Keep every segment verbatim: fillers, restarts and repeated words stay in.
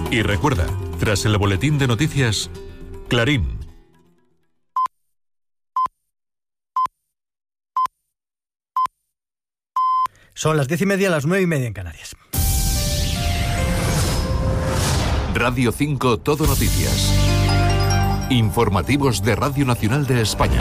Y recuerda, tras el boletín de noticias, Clarín. Son las diez y media, las nueve y media en Canarias. Radio cinco Todo Noticias. Informativos de Radio Nacional de España.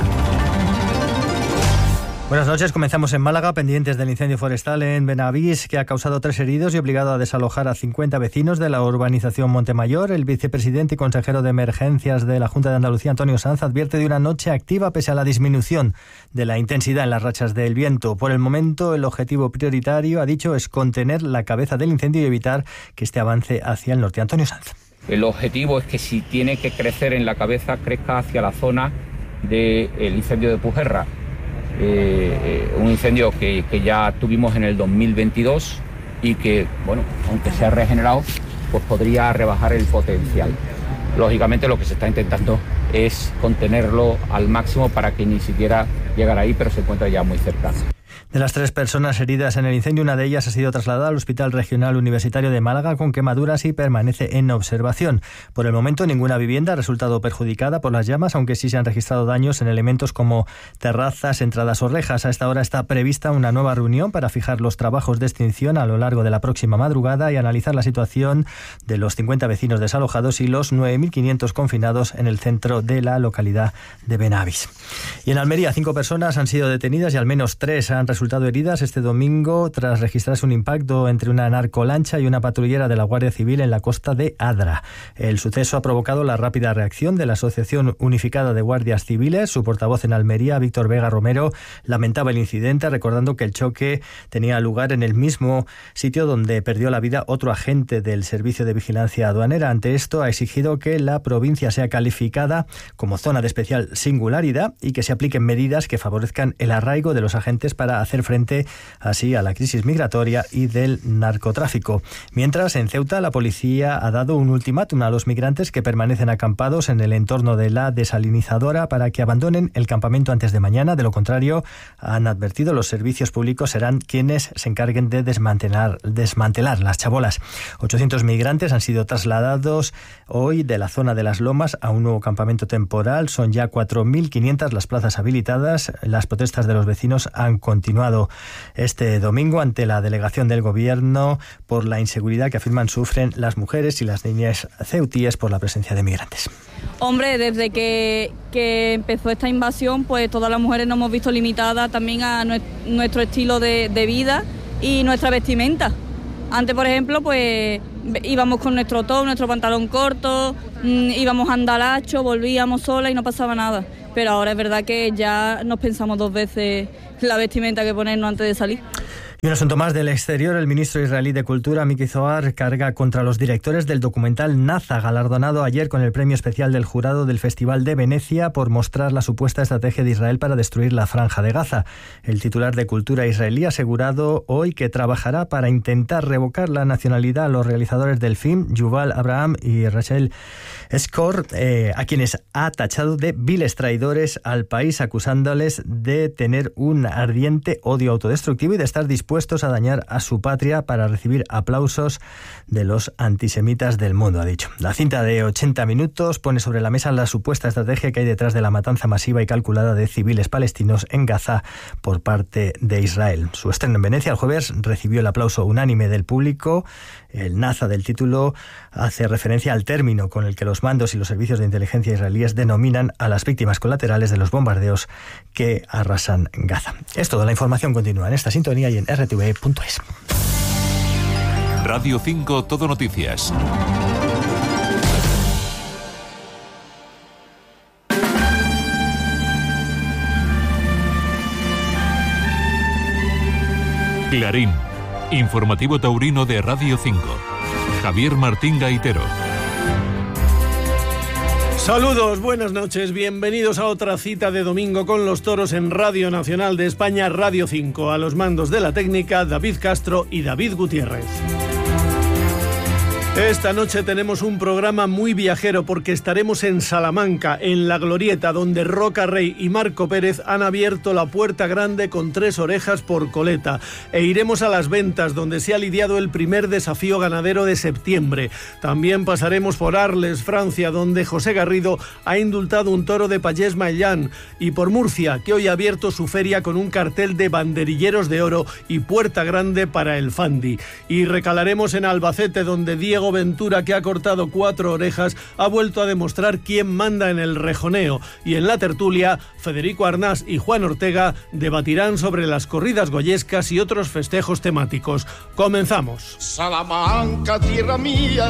Buenas noches, comenzamos en Málaga, pendientes del incendio forestal en Benavís, que ha causado tres heridos y obligado a desalojar a cincuenta vecinos de la urbanización Montemayor. El vicepresidente y consejero de Emergencias de la Junta de Andalucía, Antonio Sanz, advierte de una noche activa pese a la disminución de la intensidad en las rachas del viento. Por el momento, el objetivo prioritario, ha dicho, es contener la cabeza del incendio y evitar que este avance hacia el norte. Antonio Sanz. El objetivo es que si tiene que crecer en la cabeza, crezca hacia la zona del incendio de Pujerra. Eh, un incendio que, que ya tuvimos en el dos mil veintidós y que, bueno, aunque se ha regenerado, pues podría rebajar el potencial. Lógicamente lo que se está intentando es contenerlo al máximo para que ni siquiera llegara ahí, pero se encuentra ya muy cerca. De las tres personas heridas en el incendio, una de ellas ha sido trasladada al Hospital Regional Universitario de Málaga con quemaduras y permanece en observación. Por el momento, ninguna vivienda ha resultado perjudicada por las llamas, aunque sí se han registrado daños en elementos como terrazas, entradas o rejas. A esta hora está prevista una nueva reunión para fijar los trabajos de extinción a lo largo de la próxima madrugada y analizar la situación de los cincuenta vecinos desalojados y los nueve mil quinientos confinados en el centro de la localidad de Benavís. Y en Almería, cinco personas han sido detenidas y al menos tres han resultado heridas este domingo tras registrarse un impacto entre una narcolancha y una patrullera de la Guardia Civil en la costa de Adra. El suceso ha provocado la rápida reacción de la Asociación Unificada de Guardias Civiles. Su portavoz en Almería, Víctor Vega Romero, lamentaba el incidente, recordando que el choque tenía lugar en el mismo sitio donde perdió la vida otro agente del Servicio de Vigilancia Aduanera. Ante esto, ha exigido que la provincia sea calificada como zona de especial singularidad y que se apliquen medidas que favorezcan el arraigo de los agentes para hacer frente así a la crisis migratoria y del narcotráfico. Mientras, en Ceuta, la policía ha dado un ultimátum a los migrantes que permanecen acampados en el entorno de la desalinizadora para que abandonen el campamento antes de mañana. De lo contrario, han advertido, los servicios públicos serán quienes se encarguen de desmantelar, desmantelar las chabolas. ochocientos migrantes han sido trasladados hoy de la zona de las Lomas a un nuevo campamento temporal. Son ya cuatro mil quinientas las plazas habilitadas. Las protestas de los vecinos han continuado este domingo ante la delegación del gobierno por la inseguridad que afirman sufren las mujeres y las niñas ceutíes por la presencia de migrantes. Hombre, desde que, que empezó esta invasión, pues todas las mujeres nos hemos visto limitadas también a nuestro estilo de, de vida y nuestra vestimenta. Antes, por ejemplo, pues íbamos con nuestro top, nuestro pantalón corto, mmm, íbamos andalacho, volvíamos sola y no pasaba nada. Pero ahora es verdad que ya nos pensamos dos veces la vestimenta que ponernos antes de salir. Y un asunto más del exterior. El ministro israelí de Cultura, Miki Zohar, carga contra los directores del documental Naza, galardonado ayer con el premio especial del jurado del Festival de Venecia por mostrar la supuesta estrategia de Israel para destruir la Franja de Gaza. El titular de Cultura israelí ha asegurado hoy que trabajará para intentar revocar la nacionalidad a los realizadores del film, Yuval Abraham y Rachel Skor, eh, a quienes ha tachado de viles traidores al país, acusándoles de tener un ardiente odio autodestructivo y de estar dispuestos a dañar a su patria para recibir aplausos de los antisemitas del mundo, ha dicho. La cinta de ochenta minutos pone sobre la mesa la supuesta estrategia que hay detrás de la matanza masiva y calculada de civiles palestinos en Gaza por parte de Israel. Su estreno en Venecia el jueves recibió el aplauso unánime del público. El Naza del título hace referencia al término con el que los mandos y los servicios de inteligencia israelíes denominan a las víctimas colaterales de los bombardeos que arrasan Gaza. Es todo, la información continúa en esta sintonía y en r t v punto es. Radio cinco Todo Noticias. Clarín, informativo taurino de Radio cinco. Javier Martín Gaitero. Saludos, buenas noches, bienvenidos a otra cita de domingo con los toros en Radio Nacional de España, Radio cinco. A los mandos de la técnica, David Castro y David Gutiérrez. Esta noche tenemos un programa muy viajero porque estaremos en Salamanca, en La Glorieta, donde Roca Rey y Marco Pérez han abierto la puerta grande con tres orejas por coleta. E iremos a Las Ventas, donde se ha lidiado el primer desafío ganadero de septiembre. También pasaremos por Arles, Francia, donde José Garrido ha indultado un toro de Pallés Maillán. Y por Murcia, que hoy ha abierto su feria con un cartel de banderilleros de oro y puerta grande para el Fandi. Y recalaremos en Albacete, donde Diego Ventura, que ha cortado cuatro orejas, ha vuelto a demostrar quién manda en el rejoneo. Y en la tertulia, Federico Arnás y Juan Ortega debatirán sobre las corridas goyescas y otros festejos temáticos. Comenzamos. Salamanca, tierra mía,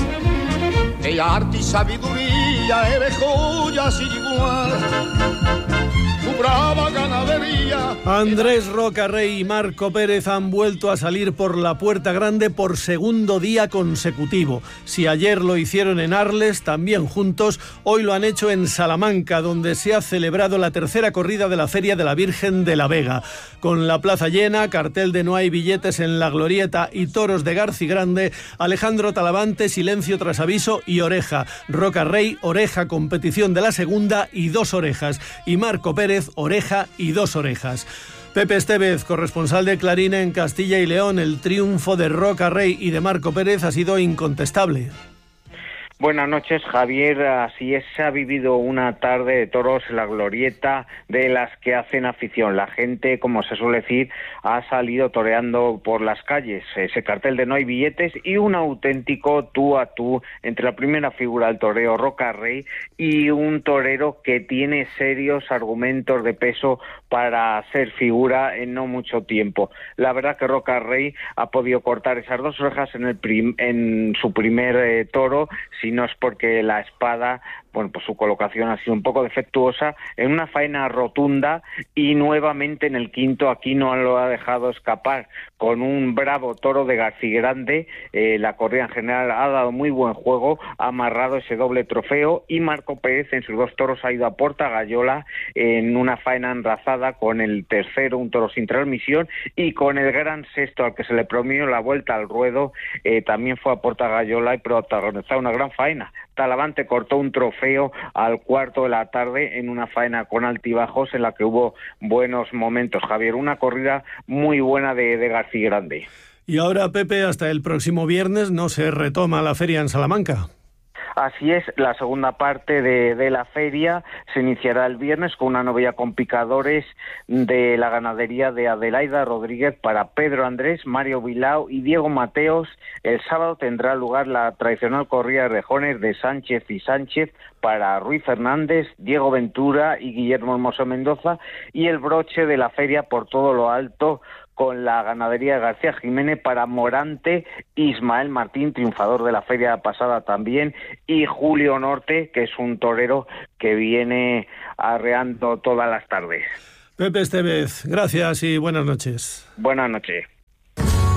de arte y sabiduría, eres joya sin igual. Brava ganadería. Andrés Roca Rey y Marco Pérez han vuelto a salir por la puerta grande por segundo día consecutivo. Si ayer lo hicieron en Arles, también juntos, hoy lo han hecho en Salamanca, donde se ha celebrado la tercera corrida de la Feria de la Virgen de la Vega. Con la plaza llena, cartel de no hay billetes en La Glorieta y toros de Garci Grande, Alejandro Talavante, silencio tras aviso y oreja. Roca Rey, oreja, competición de la segunda y dos orejas. Y Marco Pérez, oreja y dos orejas. Pepe Estevez, corresponsal de Clarín en Castilla y León, el triunfo de Roca Rey y de Marco Pérez ha sido incontestable. Buenas noches, Javier. Así es, se ha vivido una tarde de toros en La Glorieta de las que hacen afición. La gente, como se suele decir, ha salido toreando por las calles. Ese cartel de no hay billetes y un auténtico tú a tú entre la primera figura del toreo, Roca Rey, y un torero que tiene serios argumentos de peso para ser figura en no mucho tiempo. La verdad que Roca Rey ha podido cortar esas dos orejas en, el prim- en su primer eh, toro, si no es porque la espada, bueno, pues su colocación ha sido un poco defectuosa, en una faena rotunda, y nuevamente en el quinto aquí no lo ha dejado escapar, con un bravo toro de Garci Grande. Eh, la corrida en general ha dado muy buen juego, ha amarrado ese doble trofeo, y Marco Pérez en sus dos toros ha ido a Porta Gallola en una faena enrazada con el tercero, un toro sin transmisión, y con el gran sexto al que se le premió la vuelta al ruedo, eh, también fue a Porta Gallola y protagonizó una gran faena. Talavante cortó un trofeo al cuarto de la tarde en una faena con altibajos en la que hubo buenos momentos, Javier. Una corrida muy buena de, de Garci Grande. Y ahora, Pepe, hasta el próximo viernes no se retoma la feria en Salamanca. Así es, la segunda parte de, de la feria se iniciará el viernes con una novilla con picadores de la ganadería de Adelaida Rodríguez para Pedro Andrés, Mario Bilao y Diego Mateos. El sábado tendrá lugar la tradicional corrida de rejones de Sánchez y Sánchez para Ruiz Fernández, Diego Ventura y Guillermo Hermoso Mendoza, y el broche de la feria por todo lo alto con la ganadería de García Jiménez para Morante, Ismael Martín, triunfador de la feria pasada también, y Julio Norte, que es un torero que viene arreando todas las tardes. Pepe Estevez, gracias y buenas noches. Buenas noches.